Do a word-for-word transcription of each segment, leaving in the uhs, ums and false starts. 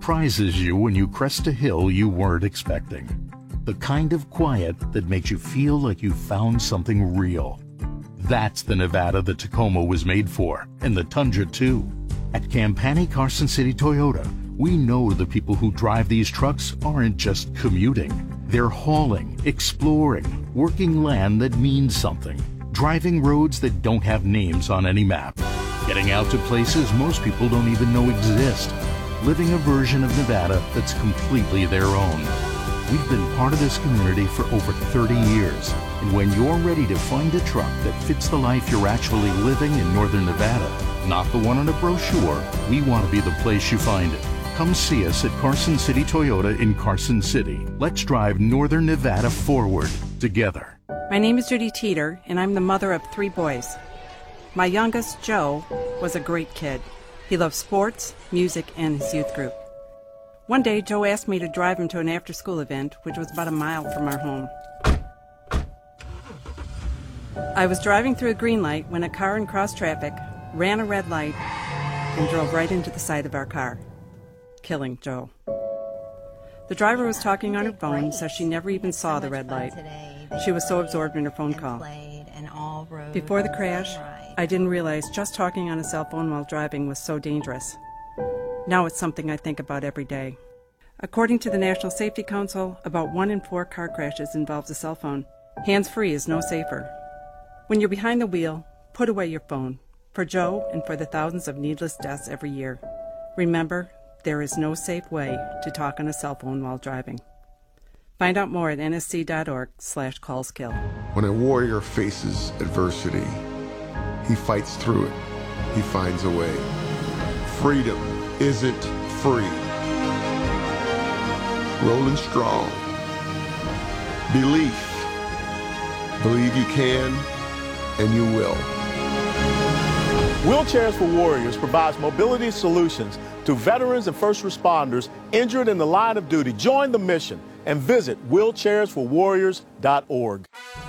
surprises you when you crest a hill you weren't expecting. The kind of quiet that makes you feel like you found something real. That's the Nevada the Tacoma was made for, and the Tundra too. At Campani Carson City Toyota, we know the people who drive these trucks aren't just commuting. They're hauling, exploring, working land that means something, driving roads that don't have names on any map, getting out to places most people don't even know exist, living a version of Nevada that's completely their own. We've been part of this community for over thirty years, and when you're ready to find a truck that fits the life you're actually living in Northern Nevada, not the one on a brochure, we want to be the place you find it. Come see us at Carson City Toyota in Carson City. Let's drive Northern Nevada forward together. My name is Judy Teeter, and I'm the mother of three boys. My youngest, Joe, was a great kid. He loved sports, music, and his youth group. One day, Joe asked me to drive him to an after-school event, which was about a mile from our home. I was driving through a green light when a car in cross traffic ran a red light and drove right into the side of our car, killing Joe. The driver was talking on her phone, so she never even saw the red light. She was so absorbed in her phone call. Before the crash, I didn't realize just talking on a cell phone while driving was so dangerous. Now it's something I think about every day. According to the National Safety Council, about one in four car crashes involves a cell phone. Hands-free is no safer. When you're behind the wheel, put away your phone. For Joe and for the thousands of needless deaths every year. Remember, there is no safe way to talk on a cell phone while driving. Find out more at nsc.org slash callskill. When a warrior faces adversity, he fights through it. He finds a way. Freedom isn't free. Rolling strong. Belief. Believe you can and you will. Wheelchairs for Warriors provides mobility solutions to veterans and first responders injured in the line of duty. Join the mission and visit wheelchairs for warriors dot org.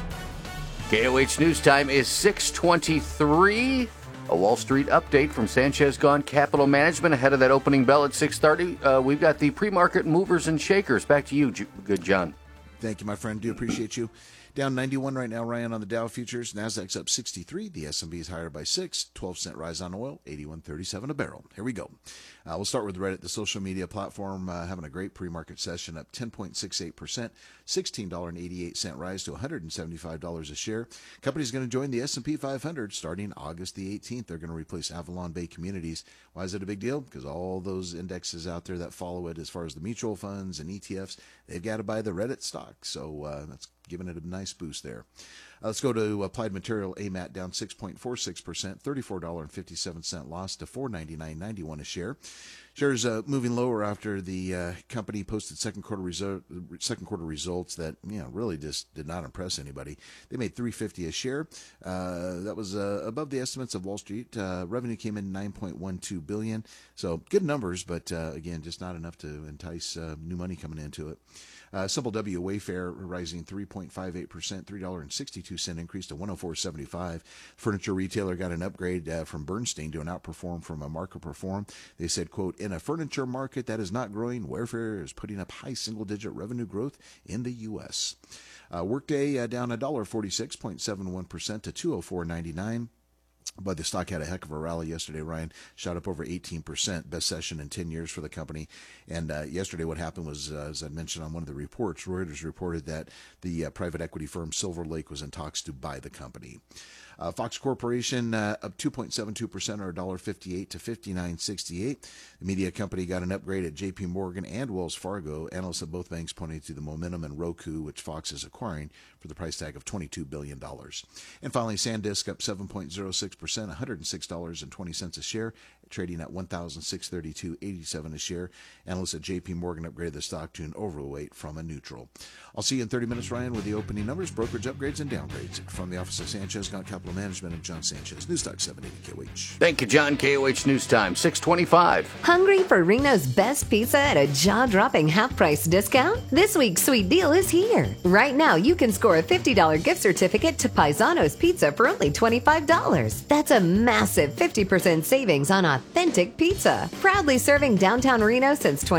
K O H News Time is six twenty-three. A Wall Street update from Sanchez Gone Capital Management ahead of that opening bell at six thirty. Uh, we've got the pre-market movers and shakers. Back to you, good John. Thank you, my friend. Do appreciate you. Down ninety-one right now, Ryan, on the Dow futures. Nasdaq's up sixty-three. The S and P is higher by six. twelve cent rise on oil, eighty-one thirty-seven a barrel. Here we go. Uh, we'll start with Reddit, the social media platform, uh, having a great pre-market session, up ten point six eight percent, sixteen dollars and eighty-eight cents rise to one hundred seventy-five dollars a share. Company's going to join the S and P five hundred starting August the eighteenth. They're going to replace Avalon Bay Communities. Why is it a big deal? Because all those indexes out there that follow it, as far as the mutual funds and E T Fs, they've got to buy the Reddit stock. So uh, that's giving it a nice boost there. Uh, let's go to Applied Material. A M A T down six point four six percent, thirty-four dollars and fifty-seven cents loss to four ninety-nine ninety-one a share. Shares uh, moving lower after the uh, company posted second quarter resu- second quarter results that you know really just did not impress anybody. They made three fifty a share. Uh, that was uh, above the estimates of Wall Street. Uh, revenue came in nine point one two billion dollars. So good numbers, but uh, again, just not enough to entice uh, new money coming into it. Uh, Simple W Wayfair rising three point five eight percent, three dollars and sixty-two cents increase to one oh four seventy-five. Furniture retailer got an upgrade uh, from Bernstein to an outperform from a market perform. They said, quote, in a furniture market that is not growing, Wayfair is putting up high single-digit revenue growth in the U S. Uh, Workday uh, down one dollar and forty-six cents, zero point seven one percent to two oh four ninety-nine. But the stock had a heck of a rally yesterday, Ryan. Shot up over eighteen percent, best session in ten years for the company. And uh, yesterday what happened was, uh, as I mentioned on one of the reports, Reuters reported that the uh, private equity firm Silver Lake was in talks to buy the company. Uh, Fox Corporation uh, up two point seven two percent or one dollar and fifty-eight cents to fifty-nine sixty-eight. The media company got an upgrade at J P Morgan and Wells Fargo. Analysts at both banks pointing to the momentum in Roku, which Fox is acquiring for the price tag of twenty-two billion dollars. And finally, SanDisk up seven point oh six percent, one hundred six dollars and twenty cents a share, trading at one thousand six hundred thirty-two dollars and eighty-seven cents a share. Analysts at J P Morgan upgraded the stock to an overweight from a neutral. I'll see you in thirty minutes, Ryan, with the opening numbers, brokerage upgrades, and downgrades. From the office of Sanchez Gone Capital Management, I'm John Sanchez, News Talk seven eighty K O H. Thank you, John. K O H News Time, six twenty-five. Hungry for Reno's best pizza at a jaw-dropping half-price discount? This week's sweet deal is here. Right now, you can score a fifty dollars gift certificate to Paisano's Pizza for only twenty-five dollars. That's a massive fifty percent savings on authentic pizza. Proudly serving downtown Reno since